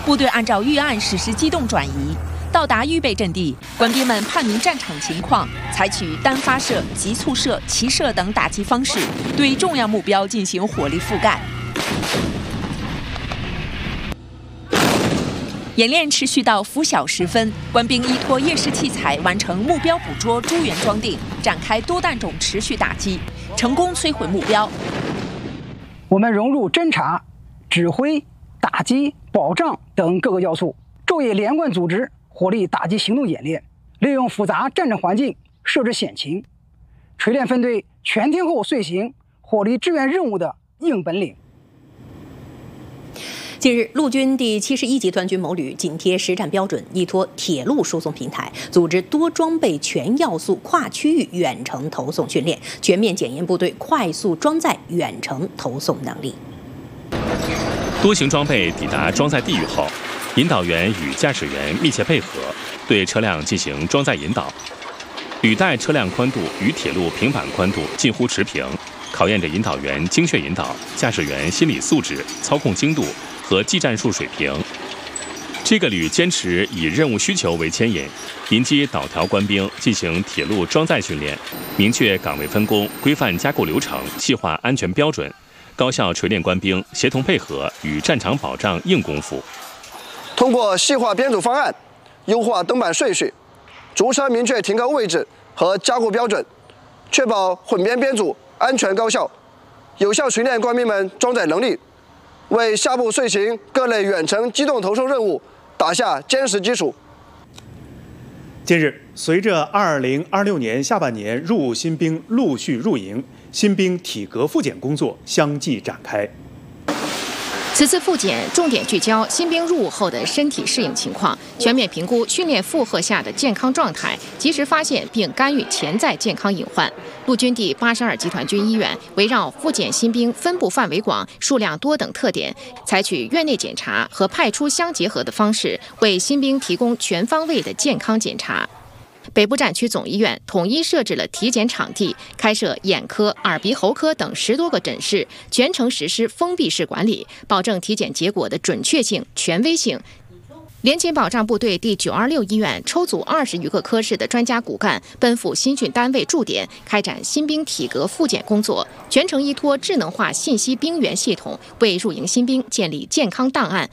部队按照预案实施机动转移。到达预备阵地，官兵们判明战场情况，采取单发射、急促射、齐射等打击方式，对重要目标进行火力覆盖。演练持续到拂晓时分，官兵依托夜视器材完成目标捕捉、诸元装定，展开多弹种持续打击，成功摧毁目标。 我们融入侦察、指挥、打击、保障等各个要素，昼夜连贯组织火力打击行动演练，利用复杂战争环境设置险情，锤炼分队全天候遂行火力支援任务的硬本领。 近日，陆军第71集团军某旅紧贴实战标准，依托铁路输送平台，组织多装备全要素跨区域远程投送训练，全面检验部队快速装载远程投送能力。 多型装备抵达装载地域后，引导员与驾驶员密切配合，对车辆进行装载引导。履带车辆宽度与铁路平板宽度近乎持平，考验着引导员精确引导、驾驶员心理素质、操控精度和技战术水平。这个旅坚持以任务需求为牵引，临机导调官兵进行铁路装载训练，明确岗位分工，规范加固流程，细化安全标准，高效锤炼官兵协同配合与战场保障硬功夫。 通过细化编组方案，优化登板顺序，逐车明确停靠位置和加固标准，确保混编编组安全高效，有效锤炼官兵们装载能力，为下步遂行各类远程机动投送任务打下坚实基础。 近日，随着2026年下半年入伍新兵陆续入营，新兵体格复检工作相继展开。 此次复检重点聚焦新兵入伍后的身体适应情况，全面评估训练负荷下的健康状态，及时发现并干预潜在健康隐患。陆军第82集团军医院围绕复检新兵分布范围广、数量多等特点，采取院内检查和派出相结合的方式，为新兵提供全方位的健康检查。北部战区总医院统一设置了体检场地，开设眼科、耳鼻喉科等10多个诊室，全程实施封闭式管理，保证体检结果的准确性、权威性。联勤保障部队第926医院抽组20余个科室的专家骨干，奔赴新训单位驻点，开展新兵体格复检工作，全程依托智能化信息兵员系统，为入营新兵建立健康档案。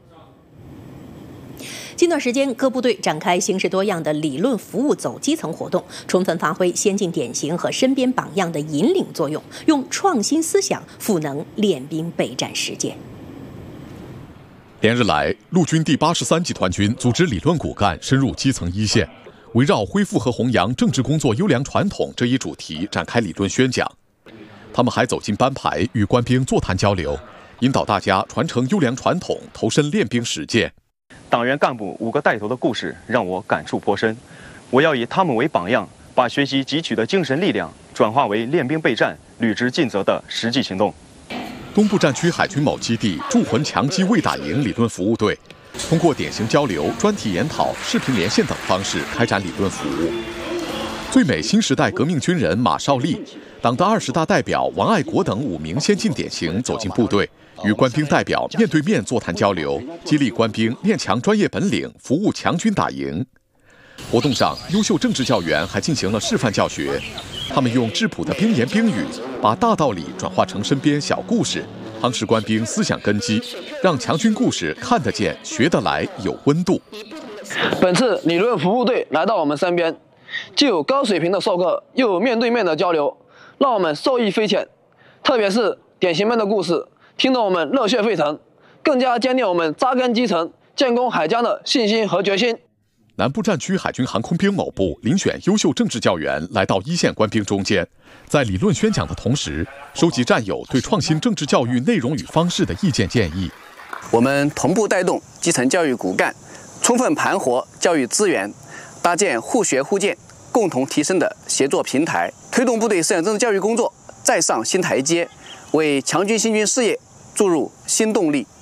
近段时间，各部队展开形式多样的理论服务走基层活动，充分发挥先进典型和身边榜样的引领作用，用创新思想赋能练兵备战实践。 连日来，陆军第83集团军组织理论骨干深入基层一线，围绕恢复和弘扬政治工作优良传统这一主题展开理论宣讲。他们还走进班排，与官兵座谈交流，引导大家传承优良传统，投身练兵实践。 党员干部5个带头的故事让我感触颇深，我要以他们为榜样，把学习汲取的精神力量转化为练兵备战、履职尽责的实际行动。 东部战区海军某基地驻魂强击未打营理论服务队，通过典型交流、专题研讨、视频连线等方式开展理论服务。最美新时代革命军人马少立、党的20大代表王爱国等5名先进典型走进部队，与官兵代表面对面座谈交流，激励官兵练强专业本领，服务强军打赢。活动上，优秀政治教员还进行了示范教学，他们用质朴的兵言兵语，把大道理转化成身边小故事，夯实官兵思想根基，让强军故事看得见、学得来、有温度。 本次理论服务队来到我们身边，既有高水平的授课，又有面对面的交流，让我们受益匪浅。特别是典型们的故事，听得我们热血沸腾，更加坚定我们扎根基层、建功海疆的信心和决心。 南部战区海军航空兵某部遴选优秀政治教员来到一线官兵中间，在理论宣讲的同时，收集战友对创新政治教育内容与方式的意见建议。 我们同步带动基层教育骨干，充分盘活教育资源，搭建互学互鉴、共同提升的协作平台，推动部队思想政治教育工作再上新台阶，为强军新军事业注入新动力。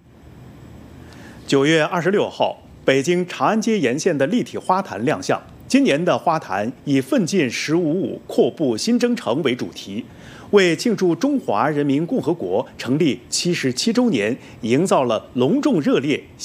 9月26号，北京长安街沿线的立体花坛亮相。今年的花坛以奋进1055阔步新征程为主题，为庆祝中华人民共和国成立77周年，营造了隆重热烈